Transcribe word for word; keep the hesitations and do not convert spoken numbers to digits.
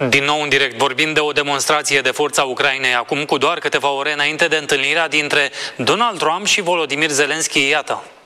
Din nou în direct vorbim de o demonstrație de forța Ucrainei, acum cu doar câteva ore înainte de întâlnirea dintre Donald Trump și Volodymyr Zelensky. Iată.